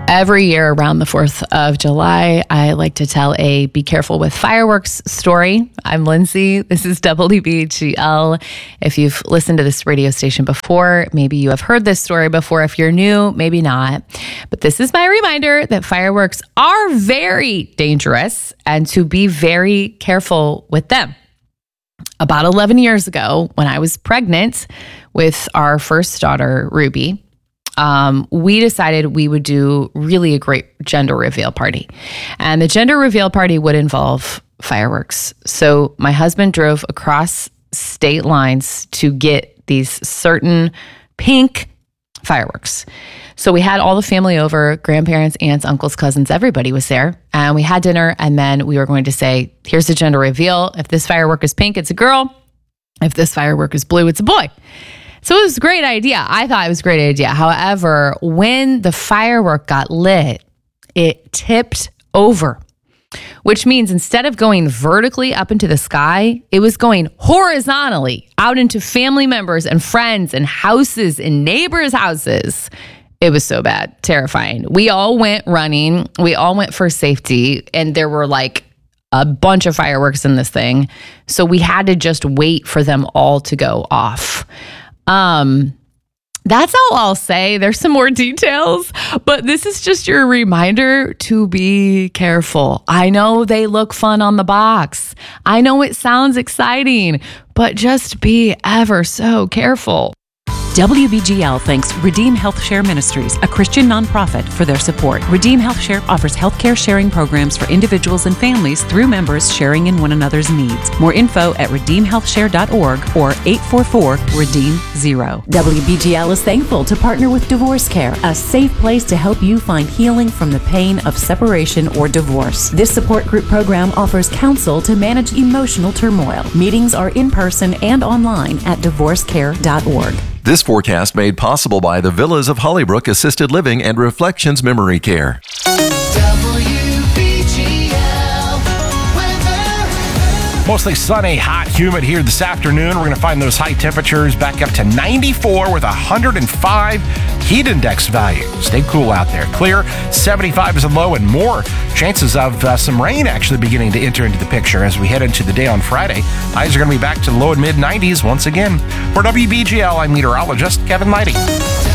Every year around the 4th of July, I like to tell a Be Careful with Fireworks story. I'm Lindsay. This is WBGL. If you've listened to this radio station before, maybe you have heard this story before. If you're new, maybe not. But this is my reminder that fireworks are very dangerous and to be very careful with them. About 11 years ago, when I was pregnant with our first daughter, Ruby, we decided we would do really a great gender reveal party. And the gender reveal party would involve fireworks. So my husband drove across state lines to get these certain pink fireworks. So we had all the family over, grandparents, aunts, uncles, cousins, everybody was there. And we had dinner, and then we were going to say, here's the gender reveal. If this firework is pink, it's a girl. If this firework is blue, it's a boy. So it was a great idea. I thought it was a great idea. However, when the firework got lit, it tipped over, which means instead of going vertically up into the sky, it was going horizontally out into family members and friends and houses and neighbors' houses. It was so bad, terrifying. We all went running. We all went for safety, and there were like a bunch of fireworks in this thing. So we had to just wait for them all to go off. That's all I'll say. There's some more details, but this is just your reminder to be careful. I know they look fun on the box. I know it sounds exciting, but just be ever so careful. WBGL thanks Redeem Health Share Ministries, a Christian nonprofit, for their support. Redeem Health Share offers healthcare sharing programs for individuals and families through members sharing in one another's needs. More info at redeemhealthshare.org or 844-REDEEM-0. WBGL is thankful to partner with Divorce Care, a safe place to help you find healing from the pain of separation or divorce. This support group program offers counsel to manage emotional turmoil. Meetings are in person and online at divorcecare.org. This forecast made possible by the Villas of Hollybrook Assisted Living and Reflections Memory Care. Mostly sunny, hot, humid here this afternoon. We're going to find those high temperatures back up to 94 with 105 heat index value. Stay cool out there. Clear, 75 is a low, and more chances of some rain actually beginning to enter into the picture as we head into the day on Friday. Highs are going to be back to the low and mid 90s once again. For WBGL, I'm meteorologist Kevin Leidy.